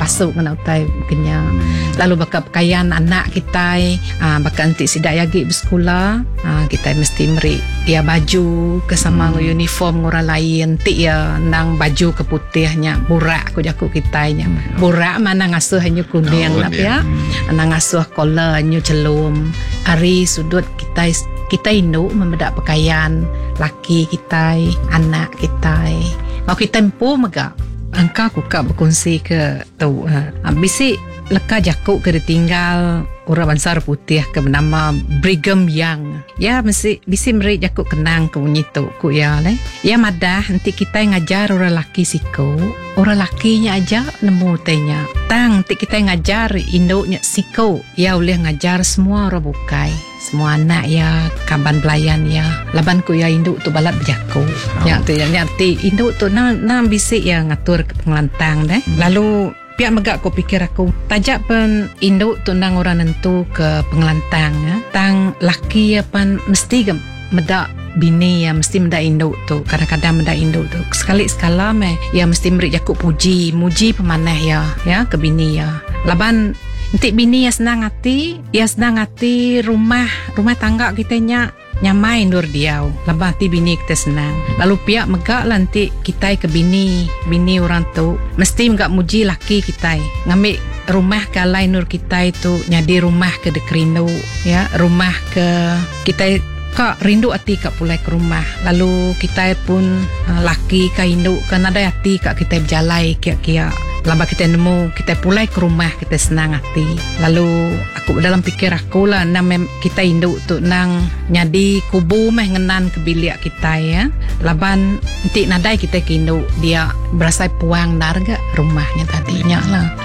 pasuk ngana utai kenya. Lalu baka pakaian anak kita baka nanti sidak yagi bersekolah, kita mesti meri ya baju kesama uniform ngora lain ti ya nang baju keputihnya burak ko jaku kitanya. Burak mana ngasuh hanyu kuning ya. Nang ngasuh collar hanyu celum. Ari sudut kita induk membedak pakaian laki kita, anak kita. Mau kita empu maga angka kuka berkongsi ke tu. Bisi leka jakuk ke ditinggal orang Bansar Putih ke bernama Brigham Young. Ya bisi meri jakuk kenang ke bunyi tu ku ya le. Ya madah nanti kita ngajar orang laki siko, orang lakinya aja nemu tanya. Tang nanti kita ngajar induknya siko. Ya boleh ngajar semua orang bukai. Semua anak ya, kaban pelayan ya, laban ku ya induk tu balat berjaku. Ya tu yang arti induk tu nang bisik ya ngatur ke pengelantang deh. Lalu pihak megak ko pikir aku tajak pen induk tu nang orang nentu ke pengelantang ya. Tang laki ya pan mesti medak bini ya mesti mendak induk tu. Kadang-kadang mendak induk tu. Sekali-sekala ya mesti beri jakuk muji pemanah ya ke bini ya. Laban nanti bini ya senang hati rumah tangga kita nyamai nur diau. Labah ti bini kita senang. Lalu pihak megak lah nanti kita ke bini orang tu mesti megak muji laki kita. Ngambil rumah ke lain nur kita itu nyadi rumah ke dekerindu ya, rumah ke kita kak rindu hati kak pulai ke rumah. Lalu kita pun laki kak rindu kan ada hati kak kita berjalai kia-kia. Laba kita nemu, kita pulai ke rumah, kita senang hati. Lalu aku dalam pikir aku lah, kita induk tu nang nyadi kubu ngenan ke bilik kita ya. Laban nanti nadai kita ke induk, dia berasa puang darga rumahnya tadinya lah.